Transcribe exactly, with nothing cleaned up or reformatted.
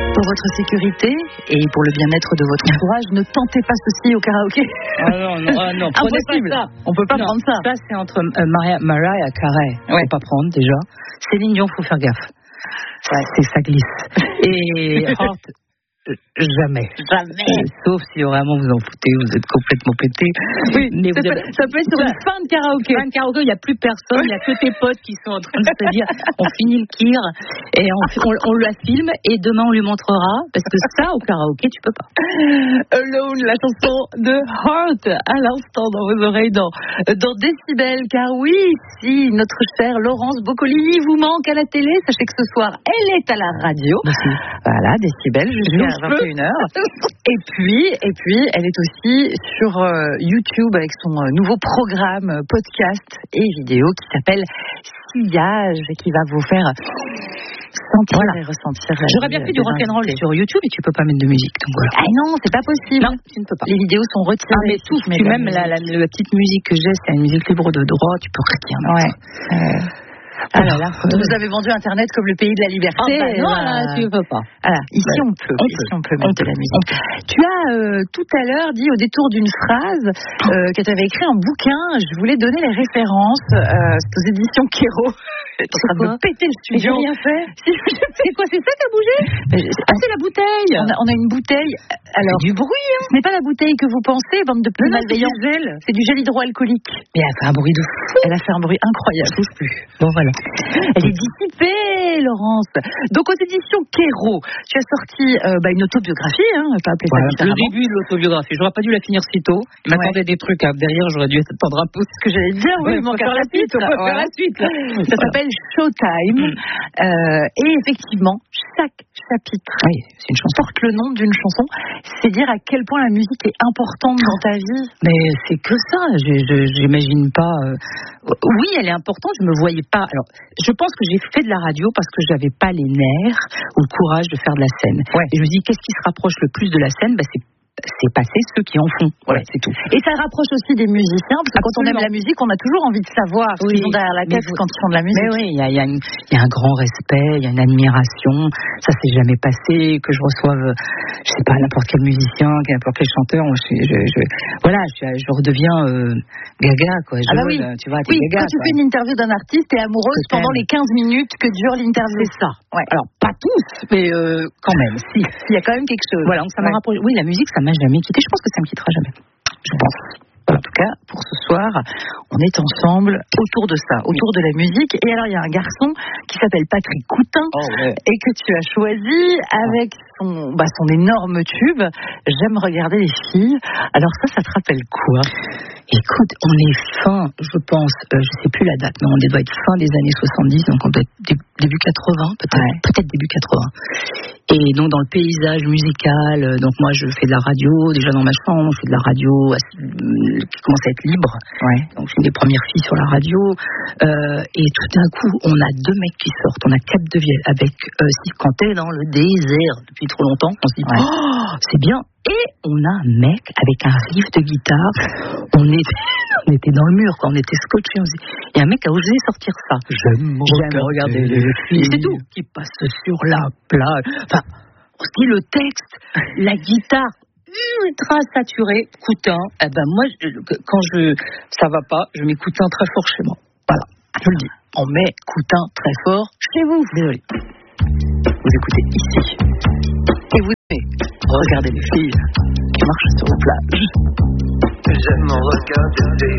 Pour votre sécurité et pour le bien-être de votre entourage, ne tentez pas ceci au karaoké. Ah non, non, ah non, prenez pas ça. On peut pas non, prendre ça. Ça, c'est entre euh, Maria, Mariah Carey. Ouais. Faut pas prendre déjà. Céline Dion, faut faire gaffe. Ouais, c'est ça glisse. Et Heart, jamais. Jamais. Euh, sauf si vraiment vous en foutez, vous êtes complètement pété. Oui, mais ça, vous peut, avez... ça peut être sur une fin de karaoké. Fin de karaoké, il n'y a plus personne, il n'y a que tes potes qui sont en train de se dire on finit le kir et on, on, on la filme et demain on lui montrera parce que ça au karaoké tu peux pas. Alone, la chanson de Heart à l'instant dans vos oreilles dans, dans Décibel, car oui, si notre chère Laurence Boccolini vous manque à la télé, sachez que ce soir elle est à la radio. Merci. Voilà, Décibel jusqu'à vingt et une heures. Et puis, et puis, elle est aussi sur euh, YouTube avec son euh, nouveau programme euh, podcast et vidéo qui s'appelle Sillage et qui va vous faire sentir voilà. et ressentir. J'aurais bien fait du rock'n'roll sur YouTube et tu peux pas mettre de musique. Donc voilà. Ah non, c'est pas possible. Non, tu ne peux pas. Les vidéos sont retirées. Ah mais tout, si tu même la, la, la petite musique que j'ai, c'est une musique libre de droit, tu peux rien mettre. Ouais. Euh... Ah là là, vous avez vendu Internet comme le pays de la liberté. Ah bah non, là, là, tu ne peux pas. Voilà, ici ouais. on peut. On ici peut. on peut mettre on de la musique. Tu as euh, tout à l'heure dit au détour d'une phrase euh, que tu avais écrit un bouquin. Je voulais donner les références. Euh, c'est aux éditions Kero. Tu es en train de me péter le studio. J'ai rien fait. C'est quoi, c'est ça qui a bougé? Ah, c'est la bouteille. On a, on a une bouteille. Alors, du bruit. Hein. Ce n'est pas la bouteille que vous pensez, bande de petits malveillants. C'est du gel. C'est du gel hydroalcoolique. Mais elle a fait un bruit de fou. Elle a fait un bruit incroyable. Je ne plus. Bon voilà. Elle est dissipée, Laurence. Donc aux éditions Kero, tu as sorti euh, bah, une autobiographie, hein, pas appeler ça voilà, différemment. le début de l'autobiographie. J'aurais pas dû la finir si tôt. Il m'attendait ouais. des trucs à derrière, j'aurais dû attendre un peu. Ce que j'allais dire, oui, il manque faire la suite. On peut faire la suite. Là. Ça voilà. s'appelle Showtime. Mm. Euh, et effectivement, chaque chapitre oui, c'est une chanson. porte le nom d'une chanson. C'est dire à quel point la musique est importante dans ta vie. Mais c'est que ça. Je, je, j'imagine pas. Euh... Oui, elle est importante. Je me voyais pas. Alors, je pense que j'ai fait de la radio parce que j'avais pas les nerfs ou le courage de faire de la scène. Ouais. Et je me dis, qu'est-ce qui se rapproche le plus de la scène? Ben, c'est c'est passer ceux qui en font. Voilà, c'est tout. Et ça rapproche aussi des musiciens, parce que quand Absolument. on aime la musique, on a toujours envie de savoir ce oui, qu'ils ont derrière la tête vous... quand ils font de la musique. Mais oui, il y a, y, a y a un grand respect, il y a une admiration. Ça s'est jamais passé que je reçoive, je sais pas, n'importe quel musicien, n'importe quel chanteur. Moi, je, je, je, voilà, je, je redeviens euh, gaga, quoi. Je, ah bah oui, tu vois, oui gaga, quand tu quoi. fais une interview d'un artiste, t'es amoureuse Peut-être. pendant les quinze minutes que dure l'interview. C'est ça. Ouais. Alors, pas tous, mais euh, quand même, si. Il y a quand même quelque chose. Voilà, ça m'a ouais. rapproché. Oui, la musique, ça m'a jamais quitté. Je pense que ça me quittera jamais. Je pense. En tout cas, pour ce soir, on est ensemble autour de ça, autour de la musique. Et alors, il y a un garçon qui s'appelle Patrick Coutin oh, ouais. et que tu as choisi avec son, bah, son énorme tube « J'aime regarder les filles ». Alors ça, ça te rappelle quoi? Écoute, on est fin, je pense, euh, je sais plus la date, mais on doit être fin des années soixante-dix, donc on doit être dé- début quatre-vingts, peut-être, ouais. peut-être début quatre-vingts. Et donc dans le paysage musical, euh, donc moi je fais de la radio, déjà dans ma chambre, je fais de la radio euh, qui commence à être libre. Ouais. Donc je suis une des premières filles sur la radio. Euh, et tout d'un coup, on a deux mecs qui sortent, on a quatre devielles avec euh, si quand t'es dans le désert depuis trop longtemps, on se dit ouais. oh, c'est bien. Et on a un mec avec un riff de guitare. On était, on était dans le mur, quoi. On était scotchés. Et un mec a osé sortir ça. J'aime, J'aime regarder les filles. C'est tout. Qui passe sur la plage. Enfin, on se dit le texte, la guitare ultra saturée. Coutin. Eh ben moi, je, quand je ça va pas, je mets Coutin très fort chez moi. Voilà. Je le dis. On met Coutin très fort chez vous. Désolé. Vous écoutez ici. Et vous regardez les filles qui marchent sur la plage. J'aime regarder les